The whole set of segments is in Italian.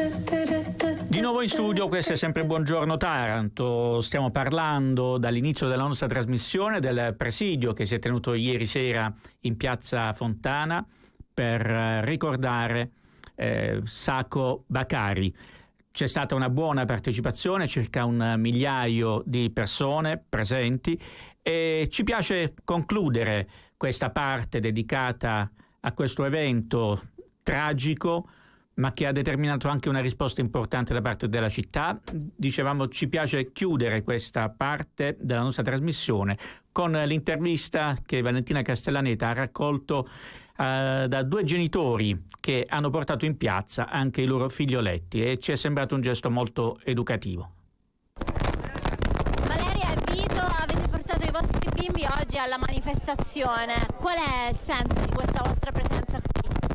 Di nuovo in studio, questo è sempre Buongiorno Taranto. Stiamo parlando dall'inizio della nostra trasmissione del presidio che si è tenuto ieri sera in Piazza Fontana per ricordare Sacco Bakari. C'è stata una buona partecipazione, circa 1 migliaio di persone presenti, e ci piace concludere questa parte dedicata a questo evento tragico, ma che ha determinato anche una risposta importante da parte della città. Dicevamo, ci piace chiudere questa parte della nostra trasmissione con l'intervista che Valentina Castellaneta ha raccolto da 2 genitori che hanno portato in piazza anche i loro figlioletti, e ci è sembrato un gesto molto educativo. Valeria e Vito, avete portato i vostri bimbi oggi alla manifestazione. Qual è il senso di questa vostra presenza qui?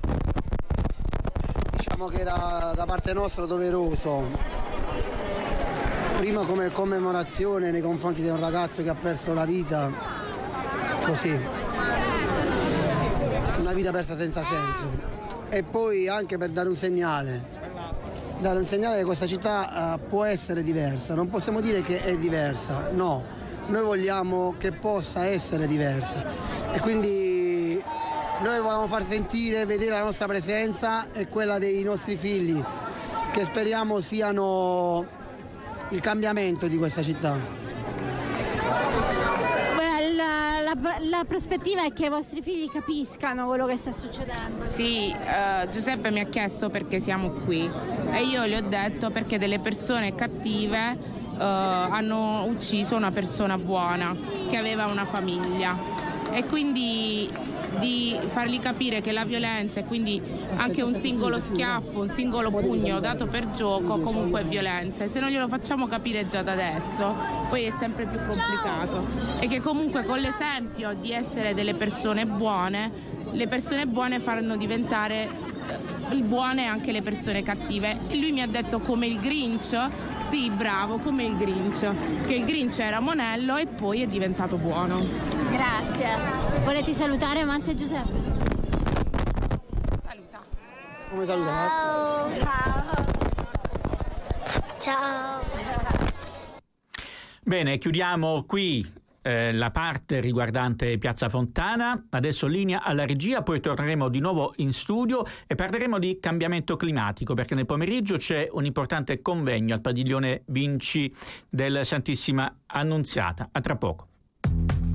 Diciamo che era da parte nostra doveroso, prima come commemorazione nei confronti di un ragazzo che ha perso la vita, così, una vita persa senza senso, e poi anche per dare un segnale che questa città può essere diversa. Non possiamo dire che è diversa, no, noi vogliamo che possa essere diversa, e quindi noi vogliamo far sentire, vedere la nostra presenza e quella dei nostri figli, che speriamo siano il cambiamento di questa città. La prospettiva è che i vostri figli capiscano quello che sta succedendo. Sì, Giuseppe mi ha chiesto perché siamo qui, e io gli ho detto perché delle persone cattive hanno ucciso una persona buona che aveva una famiglia, e quindi di fargli capire che la violenza, e quindi anche un singolo schiaffo, un singolo pugno dato per gioco comunque è violenza, e se non glielo facciamo capire già da adesso poi è sempre più complicato, e che comunque con l'esempio di essere delle persone buone, le persone buone faranno diventare buone anche le persone cattive. E lui mi ha detto come il Grinch. Sì, bravo, come il Grinch, che il Grinch era monello e poi è diventato buono. Grazie. Volete salutare Marta e Giuseppe? Saluta. Come saluta? Ciao. Bene, chiudiamo qui la parte riguardante Piazza Fontana. Adesso linea alla regia, poi torneremo di nuovo in studio e parleremo di cambiamento climatico, perché nel pomeriggio c'è un importante convegno al padiglione Vinci del Santissima Annunziata. A tra poco.